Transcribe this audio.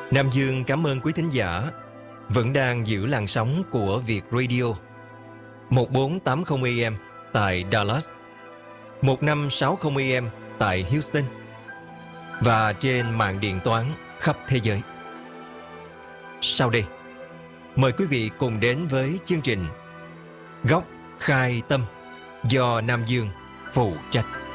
Nam Dương cảm ơn quý thính giả vẫn đang giữ làn sóng của Việt Radio 1480 AM tại Dallas, 1560 AM tại Houston và trên mạng điện toán khắp thế giới. Sau đây, mời quý vị cùng đến với chương trình Góc Khai Tâm do Nam Dương phụ trách.